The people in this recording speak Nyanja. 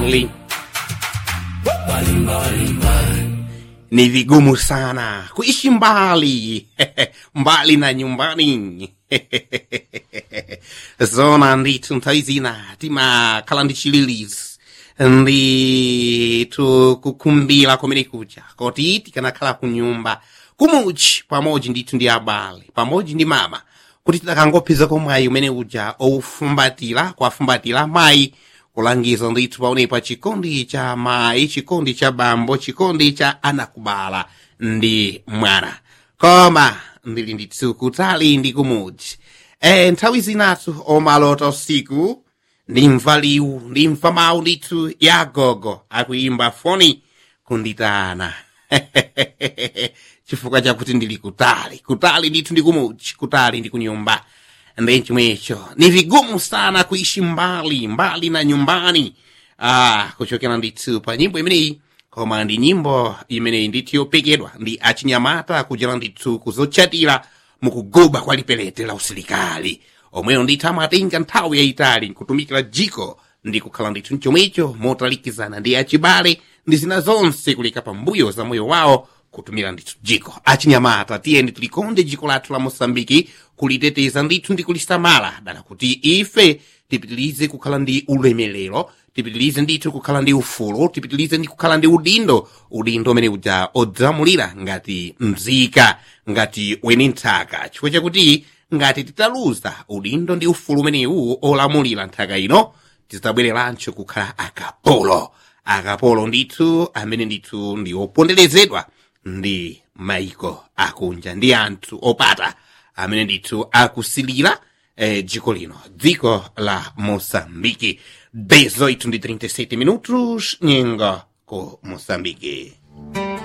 family. Ni vigumu sana kuishi mbali mbali na nyumbani. Zona nditu ntaizina timakhala ndi chililis ndi tukukumbira kumene kuja koti tikanakhala kunyumba kumuchi pamoji ndithu ndi abale pamoji ndi mama kuti tidakangopeza komwayi umene uja kwafumbatira mayi kulangiza ndithu paonepa chikondi cha mayi, chikondi cha bambo, chikondi cha anakubala ndi mwana. Koma ndili ndithu kutali ndi kumuji. Nthawi zinatu omalota usiku ndimva liwu, ndimva mawu ndithu ya gogo akuimba foni kunditana. Chifukwa chakuti ndili kutali ndithu ndi kumuji, kutali ndi kunyumba. Ndi chomwecho ni vigumu sana kuishi mbali na nyumbani. Kuchokera ndithu pa nyimbo imeneyi, koma ndi nyimbo imeneyi ndithu yopekedwa ndi achinyamata kuchera ndithu kuzotchatira mukugoba kwa lipelete la usilikali omweyo ndithu amatenga nthawi yayitali nkutumikira jiko ndi kukhala ndithu mchomwecho motalikizana ndi achibale ndi zina zonse kuleka pambuyo za moyo wawo kutumira ndithu jiko. Achinyamata tiyeni tulikonde jiko lathu la Mosambiki, kuliteteza ndithu ndi kulisamala dala kuti ife tipitilize kukhala ndi ulemelero, tipitilize ndithu kukhala ndi ufulu, tipitilize ndi kukhala ndi udindo umene uja odzamulira ngati mzika, ngati weni nthaka. Chifukwa chakuti ngati titaluza udindo ndi ufulu umenewu olamulira nthaka ino, tidzabwereranso kukhala akapolo ndithu amene ndithu ndi oponderezedwa ndi maiko akunja, ndi anthu opata amene ndithu akusilira dziko lino, dziko la Mosambiki. 18:37 minutos nyengo ku Mosambiki.